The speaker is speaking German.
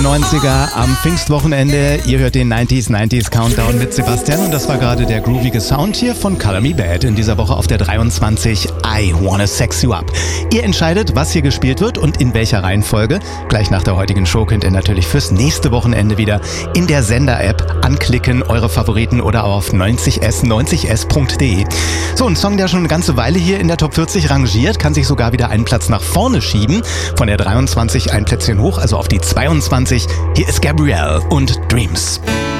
90er am Pfingstwochenende. Ihr hört den 90s Countdown mit Sebastian und das war gerade der groovige Sound hier von Color Me Badd. In dieser Woche auf der 23 I Wanna Sex You Up. Ihr entscheidet, was hier gespielt wird und in welcher Reihenfolge. Gleich nach der heutigen Show könnt ihr natürlich fürs nächste Wochenende wieder in der Sender-App anklicken, eure Favoriten oder auf 90s.de. So, ein Song, der schon eine ganze Weile hier in der Top 40 rangiert, kann sich sogar wieder einen Platz nach vorne schieben. Von der 23 ein Plätzchen hoch, also auf die 22. Hier ist Gabrielle und Dreams.